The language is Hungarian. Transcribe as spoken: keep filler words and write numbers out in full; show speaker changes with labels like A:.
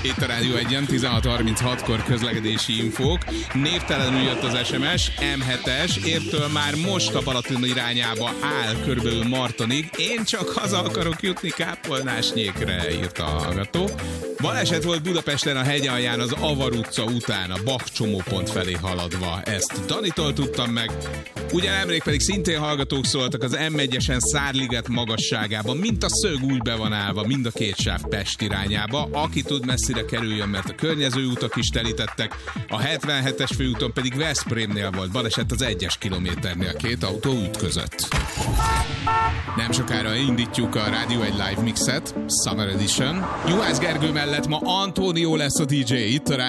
A: Itt a Rádió egyen tizenhat harminchatkor közlekedési infók. Névtelenül jött az es em es, em hetes, értől már most a Balaton irányába áll körülbelül Martonig. Én csak haza akarok jutni Kápolnásnyékre, írta a hallgató. Baleset volt Budapesten a hegyalján az Avar utca után, a Bach csomópont felé haladva. Ezt Danitól tudtam meg. Ugye nemrég pedig szintén hallgatók szóltak az em egyesen Szárliget magasságában, mint a szög úgy be van állva, mind a két sáv Pest irányába. Aki tud, messzire kerüljön, mert a környező utak is telítettek. A hetvenhetes főúton pedig Veszprémnél volt baleset az egyes kilométernél, két autó ütközött. Nem sokára indítjuk a Rádió egy live mixet, Summer Edition. Juhász Gergő mellett ma Antónió lesz a dé dzsé itt a